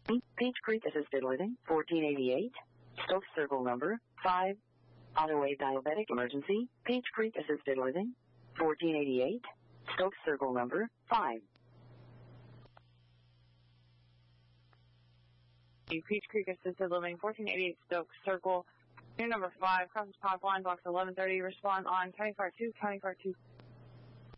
Peach Creek Assisted Living, 1488. Stokes Circle number 5. Auto-Wave Diabetic Emergency. Peach Creek Assisted Living, 1488. Stokes Circle number 5. Peach Creek Assisted Living, 1488 Stokes Circle. Unit number 5, crosses pipeline, box 1130. Respond on County Fire 2, County Fire 2.